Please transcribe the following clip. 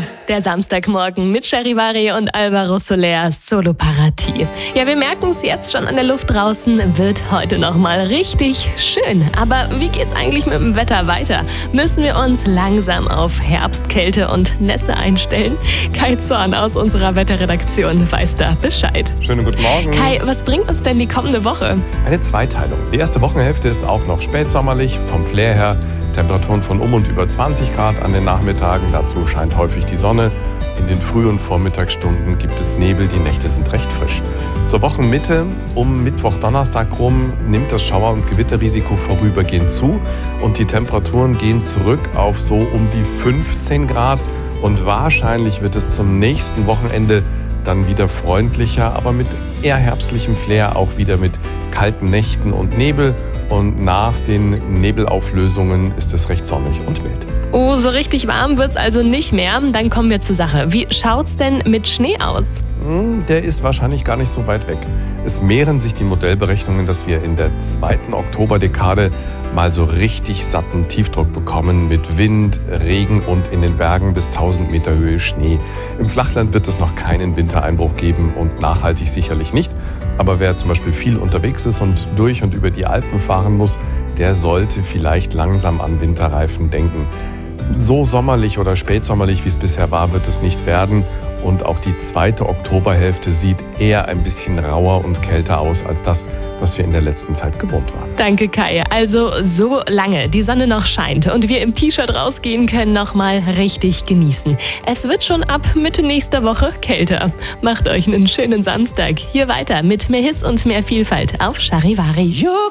Der Samstagmorgen mit Charivari und Alvaro Soler, Solo Parati. Ja, wir merken es jetzt schon an der Luft draußen, wird heute nochmal richtig schön. Aber wie geht's eigentlich mit dem Wetter weiter? Müssen wir uns langsam auf Herbstkälte und Nässe einstellen? Kai Zorn aus unserer Wetterredaktion weiß da Bescheid. Schönen guten Morgen. Kai, was bringt uns denn die kommende Woche? Eine Zweiteilung. Die erste Wochenhälfte ist auch noch spätsommerlich, vom Flair her. Temperaturen von und über 20 Grad an den Nachmittagen. Dazu scheint häufig die Sonne. In den frühen Vormittagsstunden gibt es Nebel. Die Nächte sind recht frisch. Zur Wochenmitte um Mittwoch, Donnerstag rum nimmt das Schauer- und Gewitterrisiko vorübergehend zu. Und die Temperaturen gehen zurück auf so um die 15 Grad. Und wahrscheinlich wird es zum nächsten Wochenende dann wieder freundlicher, aber mit eher herbstlichem Flair, auch wieder mit kalten Nächten und Nebel. Und nach den Nebelauflösungen ist es recht sonnig und mild. Oh, so richtig warm wird's also nicht mehr. Dann kommen wir zur Sache. Wie schaut's denn mit Schnee aus? Der ist wahrscheinlich gar nicht so weit weg. Es mehren sich die Modellberechnungen, dass wir in der 2. Oktoberdekade mal so richtig satten Tiefdruck bekommen mit Wind, Regen und in den Bergen bis 1000 Meter Höhe Schnee. Im Flachland wird es noch keinen Wintereinbruch geben und nachhaltig sicherlich nicht. Aber wer zum Beispiel viel unterwegs ist und durch und über die Alpen fahren muss, der sollte vielleicht langsam an Winterreifen denken. So sommerlich oder spätsommerlich, wie es bisher war, wird es nicht werden. Und auch die 2. Oktoberhälfte sieht eher ein bisschen rauer und kälter aus als das, was wir in der letzten Zeit gewohnt waren. Danke, Kai. Also so lange die Sonne noch scheint und wir im T-Shirt rausgehen können, noch mal richtig genießen. Es wird schon ab Mitte nächster Woche kälter. Macht euch einen schönen Samstag. Hier weiter mit mehr Hits und mehr Vielfalt auf Charivari.